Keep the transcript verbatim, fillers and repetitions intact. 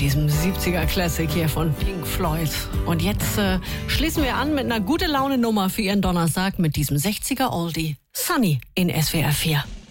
diesem siebziger-Classic hier von Pink Floyd. Und jetzt äh, schließen wir an mit einer gute Laune-Nummer für Ihren Donnerstag mit diesem sechziger-Oldie. Sunny in S W R vier.